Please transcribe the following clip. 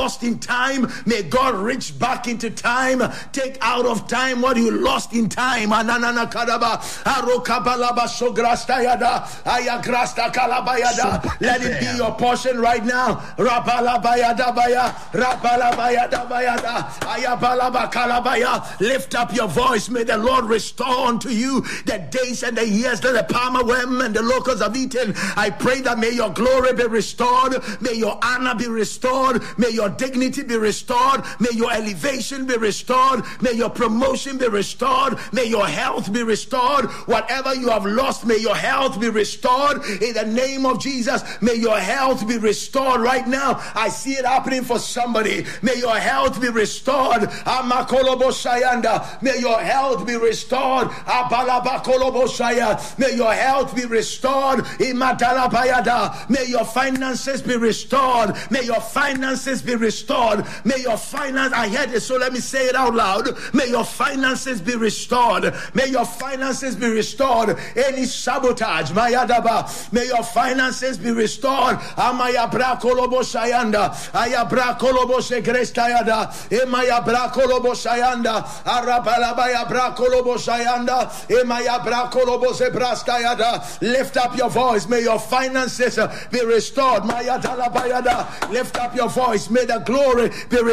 lost in time, may God reach back into time, take out of time what you lost in time. Ananana kadaba, arokabalaba sograstayada, ayagrasta kalabayada. Let it be your portion right now. Rabalabayada baya, rabalabayada bayada, ayabalaba kalabaya. Lift up your voice. May the Lord restore unto you the days and the years that the palmer worm and the locusts have eaten. I pray that may your glory be restored, may your honor be restored, may your dignity be restored, may your elevation be restored, may your promotion be restored, may your health be restored. Whatever you have lost, may your health be restored in the name of Jesus. May your health be restored right now. I see it happening for somebody. May your health be restored. May your health be restored. May your health be restored. May your finances be restored. May your finances be restored. May your finance, I heard it, so let me say it out loud. May your finances be restored. May your finances be restored. Any sabotage, may your finances be restored. Amaya brakolobo sayanda, ayabra kolobo segrestayada, emaya brakolobo sayanda, arabalabaya brakolobo sayanda, emaya brakolobo sebrastayada. Lift up your voice. May your finances be restored. Maya dalabayada. Lift up your voice. May the glory be restored.